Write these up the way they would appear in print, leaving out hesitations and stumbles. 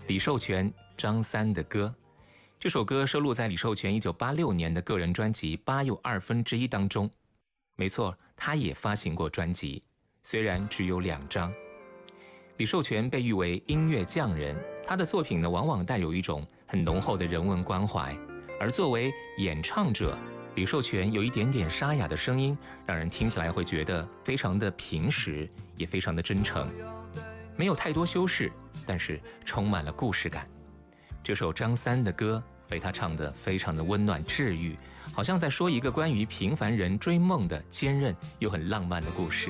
李寿全、张三的歌。这首歌收录在李寿全1986年的个人专辑《8又1/2》当中。没错，他也发行过专辑，虽然只有2张。李寿全被誉为音乐匠人，他的作品呢，往往带有一种很浓厚的人文关怀。而作为演唱者，李寿全有一点点沙哑的声音，让人听起来会觉得非常的平实，也非常的真诚，没有太多修饰，但是充满了故事感。这首张三的歌被他唱得非常的温暖治愈，好像在说一个关于平凡人追梦的坚韧又很浪漫的故事。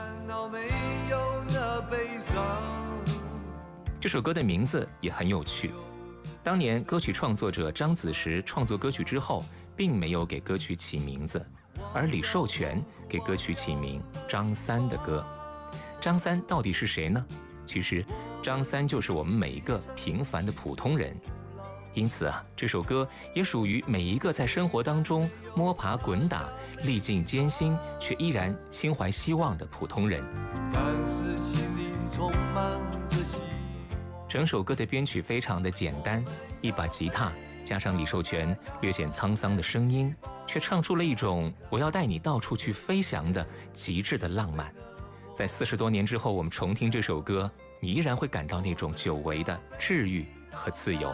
这首歌的名字也很有趣，当年歌曲创作者张子时创作歌曲之后，并没有给歌曲起名字，而李寿全给歌曲起名张三的歌。张三到底是谁呢？其实张三就是我们每一个平凡的普通人，因此这首歌也属于每一个在生活当中摸爬滚打、历尽艰辛却依然心怀希望的普通人。但是心里充满着希望。整首歌的编曲非常的简单，一把吉他加上李寿全略显沧桑的声音，却唱出了一种我要带你到处去飞翔的极致的浪漫。在40多年之后，我们重听这首歌，你依然会感到那种久违的治愈和自由。